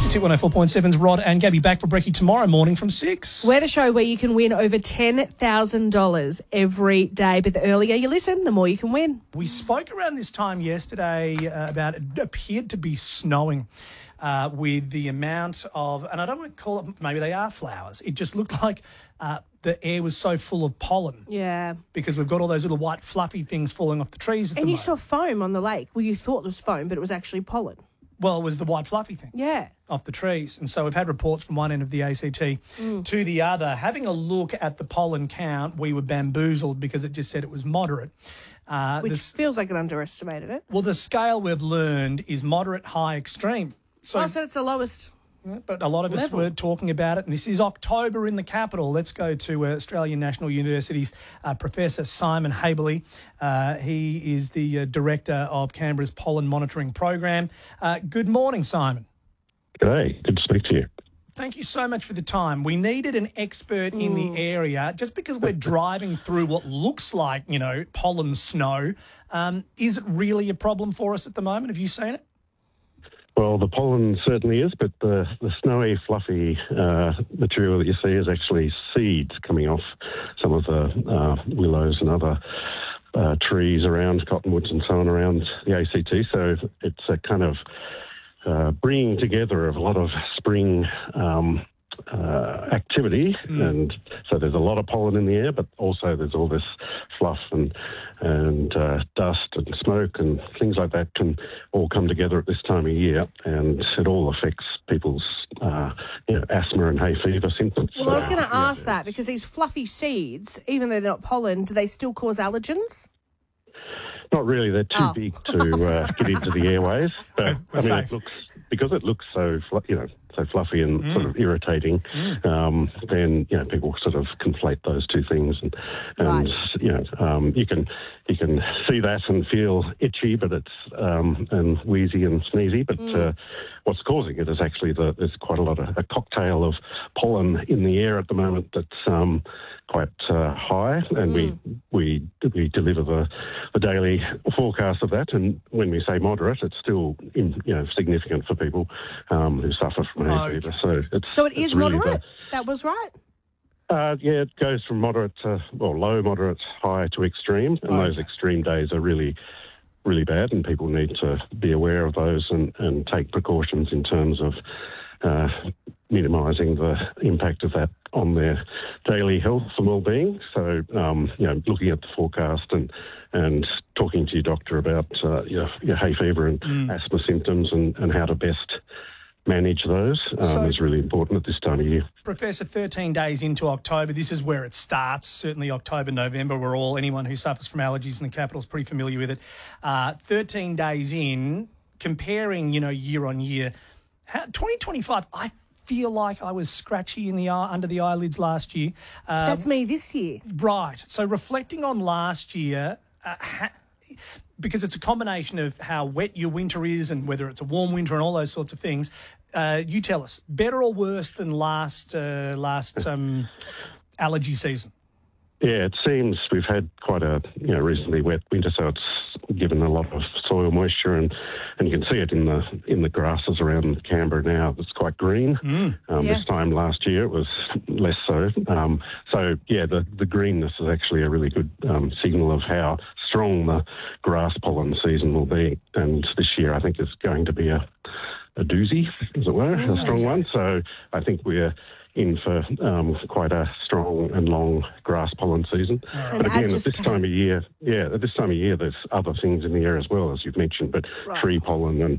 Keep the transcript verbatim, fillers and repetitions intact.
Tip one oh four point seven's Rod and Gabby back for brekkie tomorrow morning from six. We're the show where you can win over ten thousand dollars every day, but the earlier you listen, the more you can win. We spoke around this time yesterday uh, about it appeared to be snowing uh, with the amount of, and I don't want to call it, maybe they are flowers. It just looked like uh, the air was so full of pollen. Yeah. Because we've got all those little white fluffy things falling off the trees at And the you moment. saw foam on the lake. Well, you thought it was foam, but it was actually pollen. Well, it was the white fluffy things. Yeah. Off the trees. And so we've had reports from one end of the A C T mm. to the other. Having a look at the pollen count, we were bamboozled because it just said it was moderate. Uh, Which this, feels like it underestimated it. Well, the scale we've learned is moderate, high, extreme. So, oh, so it's the lowest. But a lot of us level. were talking about it, and this is October in the capital. Let's go to uh, Australian National University's uh, Professor Simon Haberle. Uh, he is the uh, Director of Canberra's Pollen Monitoring Program. Uh, good morning, Simon. G'day, good to speak to you. Thank you so much for the time. We needed an expert in the area just because we're driving through what looks like, you know, pollen snow. Um, is it really a problem for us at the moment? Have you seen it? Well, the pollen certainly is, but the, the snowy, fluffy uh, material that you see is actually seeds coming off some of the uh, willows and other uh, trees around, cottonwoods and so on around the A C T. So it's a kind of uh, bringing together of a lot of spring um, uh, activity. Mm. And so there's a lot of pollen in the air, but also there's all this fluff and and uh, dust and smoke and things like that can all come together at this time of year, and it all affects people's uh, you know, asthma and hay fever symptoms. Well, I was going to ask yeah. that because these fluffy seeds, even though they're not pollen, do they still cause allergens? Not really. They're too oh. big to uh, get into the airways. But I mean, safe. it looks because it looks so fl- you know so fluffy and mm. sort of irritating. Mm. Um, then you know people sort of conflate those two things, and, and right. you know um, you can you can see that and feel itchy, but it's um, and wheezy and sneezy. But mm. uh, what's causing it is actually the there's quite a lot of a cocktail of pollen in the air at the moment that's um, quite uh, high, and mm. we we we deliver the the daily forecast of that. And when we say moderate, it's still in, you know significant for people um, who suffer from hay okay. fever. So it's so it is it's really moderate. The, that was right. Uh, yeah, it goes from moderate to well, low, moderate, high to extreme, and okay. those extreme days are really really bad, and people need to be aware of those and, and take precautions in terms of uh, minimising the impact of that on their daily health and well-being. So, um, you know, looking at the forecast and and talking to your doctor about uh, your, your hay fever and mm. asthma symptoms and, and how to best manage those um, so, is really important at this time of year. Professor, thirteen days into October, this is where it starts. Certainly October, November, we're all, anyone who suffers from allergies in the capital is pretty familiar with it. Uh, thirteen days in, comparing, you know, year on year, how, twenty twenty-five, I feel like I was scratchy in the eye, under the eyelids last year. Um, That's me this year. Right. So reflecting on last year, uh, ha- because it's a combination of how wet your winter is and whether it's a warm winter and all those sorts of things, uh, you tell us, better or worse than last uh, last um, allergy season? Yeah, it seems we've had quite a you know reasonably wet winter, so it's given a lot of soil moisture, and, and you can see it in the in the grasses around Canberra now. It's quite green. Mm. Um, yeah. This time last year it was less so. Um, so yeah, the, the greenness is actually a really good um, signal of how strong the grass pollen season will be. And this year I think is going to be a a doozy, as it were, mm. a strong one. So I think we're in for um, quite a strong and long grass pollen season. Oh. But again, at this time of year, yeah, at this time of year, there's other things in the air as well, as you've mentioned, but right. tree pollen and